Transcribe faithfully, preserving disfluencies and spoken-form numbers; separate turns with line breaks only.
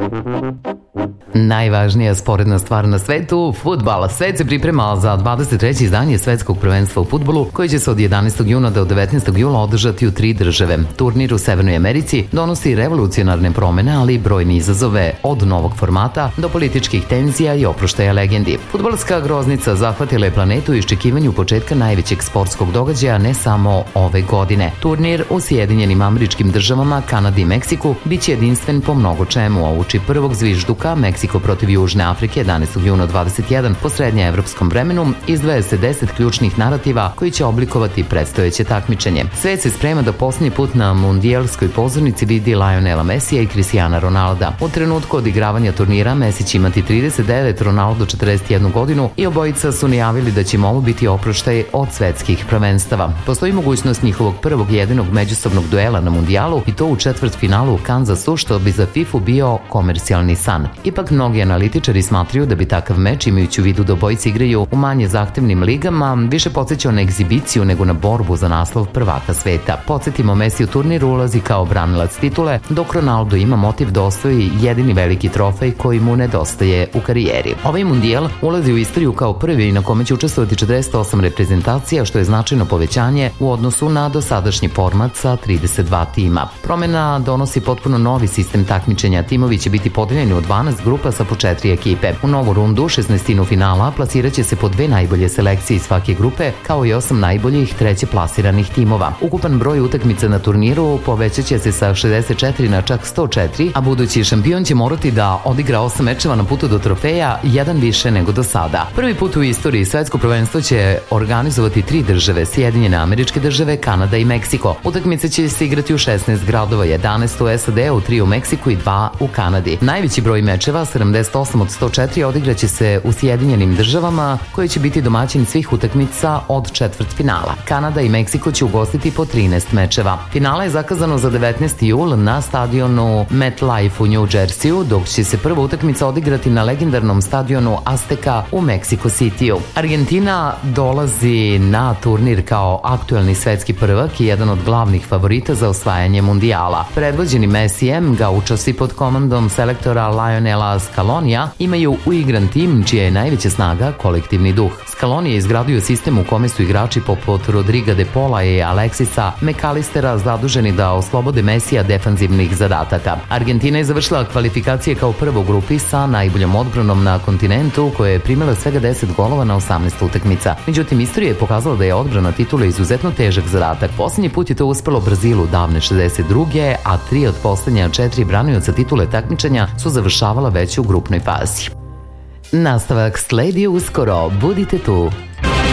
Najvažnija sporedna stvar na svetu, fudbal. Svet se priprema za dvadeset treće izdanje svetskog prvenstva u fudbalu, koji će se od jedanaestog juna do devetnaestog jula održati u tri države. Turnir u Severnoj Americi donosi revolucionarne promene, ali i brojne izazove, od novog formata do političkih tenzija i oproštaja legendi. Fudbalska groznica zahvatila je planetu u iščekivanju početka najvećeg sportskog događaja ne samo ove godine. Turnir u Sjedinjenim Američkim Državama, Kanadi i Meksiku biće jedinstven po mnogo čemu, a uči prvog zvižduka Meksiko protiv Južne Afrike jedanaestog juna dvadeset jedan po srednjeevropskom vremenu izdvaja se deset ključnih narativa koji će oblikovati predstojeće takmičenje. Svet se sprema da posljednji put na mundijalskoj pozornici vidi Lionela Messija i Cristiana Ronalda. U trenutku odigravanja turnira Messi će imati trideset devet, Ronaldo četrdeset jednu godinu i obojica su najavili da će im ovo biti oproštaj od svetskih prvenstava. Postoji mogućnost njihovog prvog jedinog međusobnog duela na mundijalu i to u četvrtfinalu u Kansasu, što bi za FIFA bio komercijalni san. Ipak mnogi analitičari smatraju da bi takav meč, imajući u vidu da obojice igraju u manje zahtevnim ligama, više podsjećao na egzibiciju nego na borbu za naslov prvaka sveta. Podsjetimo, Messi u turnir ulazi kao branilac titule, dok Ronaldo ima motiv da osvoji jedini veliki trofej koji mu nedostaje u karijeri. Ovaj mundijal ulazi u istoriju kao prvi na kome će učestvovati četrdeset osam reprezentacija, što je značajno povećanje u odnosu na dosadašnji format sa trideset dva tima. Promena donosi potpuno novi sistem takmičenja. Timovi će biti podeljeni u dvanaest grupa sa po četiri ekipe. U novu rundu, šesnaestinu finala, plasirat će se po dve najbolje selekcije iz svake grupe, kao i osam najboljih treće plasiranih timova. Ukupan broj utakmica na turniru povećat će se sa šezdeset četiri na čak sto četiri, a budući šampion će morati da odigra osam mečeva na putu do trofeja, jedan više nego do sada. Prvi put u istoriji svetsko prvenstvo će organizovati tri države, Sjedinjene Američke Države, Kanada i Meksiko. Utakmice će se igrati u šesnaest gradova, jedanaest u S A D, u tri u Meksiku i dva u Kanadi. Najveći broj mečeva, sedamdeset osam od sto četiri, odigraće se u Sjedinjenim Državama, koji će biti domaćin svih utakmica od četvrtfinala. Kanada i Meksiko će ugostiti po trinaest mečeva. Finala je zakazano za devetnaesti jul na stadionu MetLife u New Jerseyu, dok će se prva utakmica odigrati na legendarnom stadionu Azteka u Mexico Cityu. Argentina dolazi na turnir kao aktuelni svetski prvak i jedan od glavnih favorita za osvajanje mundijala. Predvođeni Messijem, gaučosi pod komandom selektora Lionela Scalonija imaju uigran tim čija je najveća snaga kolektivni duh. Scaloni je izgradio sistem u kome su igrači poput Rodriga de Paula i Alexisa McAllistera zaduženi da oslobode Messija defanzivnih zadataka. Argentina je završila kvalifikacije kao prva u grupi sa najboljom odbranom na kontinentu, koja je primila svega deset golova na osamnaest utakmica. Međutim, istorija je pokazala da je odbrana titule izuzetno težak zadatak. Poslednji put je to uspelo Brazilu davne šezdeset druge, a tri od poslednja četiri branioca titule takmičenja su završavala već u grupnoj fazi. Nastavak sledi uskoro, budite tu.